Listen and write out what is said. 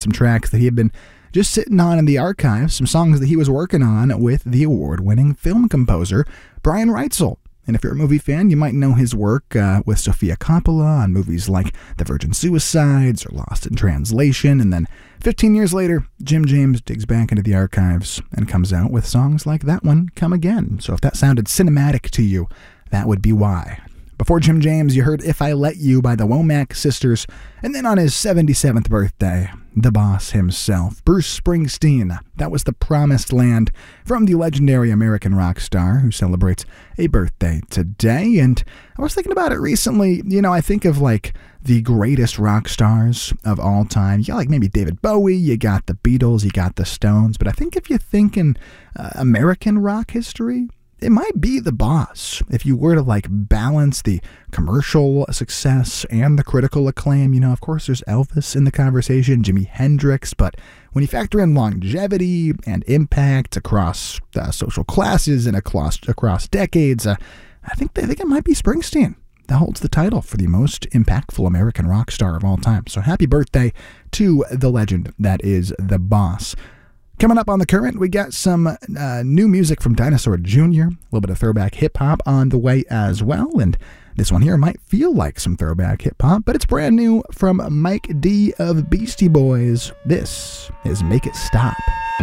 some tracks that he had been just sitting on in the archives, some songs that he was working on with the award-winning film composer Brian Reitzell. And if you're a movie fan, you might know his work with Sofia Coppola on movies like The Virgin Suicides or Lost in Translation. And then 15 years later, Jim James digs back into the archives and comes out with songs like that one, Come Again. So if that sounded cinematic to you, that would be why. Before Jim James, you heard If I Let You by the Womack Sisters, and then on his 77th birthday, the boss himself, Bruce Springsteen. That was The Promised Land from the legendary American rock star who celebrates a birthday today. And I was thinking about it recently. You know, I think of like the greatest rock stars of all time. You got like maybe David Bowie, you got the Beatles, you got the Stones. But I think if you think in American rock history, it might be the boss. If you were to like balance the commercial success and the critical acclaim, you know, of course there's Elvis in the conversation, Jimi Hendrix, but when you factor in longevity and impact across social classes and across decades, I think it might be Springsteen that holds the title for the most impactful American rock star of all time. So happy birthday to the legend that is the boss. Coming up on The Current, we got some new music from Dinosaur Jr., a little bit of throwback hip-hop on the way as well, and this one here might feel like some throwback hip-hop, but it's brand new from Mike D of Beastie Boys. This is Make It Stop.